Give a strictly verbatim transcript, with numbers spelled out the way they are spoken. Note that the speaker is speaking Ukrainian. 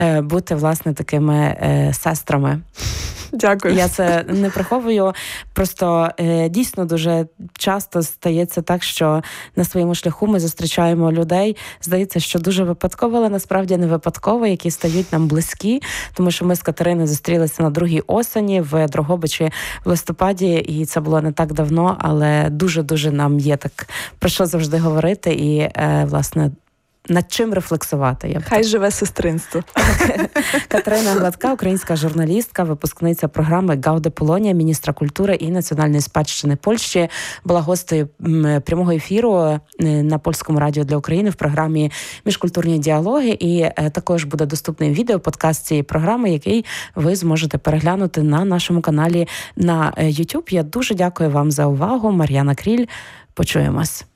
бути, власне, такими сестрами. Дякую. Я це не приховую. Просто е, дійсно дуже часто стається так, що на своєму шляху ми зустрічаємо людей, здається, що дуже випадково, але насправді не випадково, які стають нам близькі, тому що ми з Катериною зустрілися на другій осені в Дрогобичі в листопаді, і це було не так давно, але дуже-дуже нам є так про що завжди говорити і, е, власне, над чим рефлексувати. Я Хай живе сестринство. Катерина Гладка, українська журналістка, випускниця програми «Гауде Полонія», міністра культури і національної спадщини Польщі, була гостею прямого ефіру на Польському радіо для України в програмі «Міжкультурні діалоги». І також буде доступний відео-подкаст цієї програми, який ви зможете переглянути на нашому каналі на YouTube. Я дуже дякую вам за увагу. Мар'яна Кріль. Почуємось.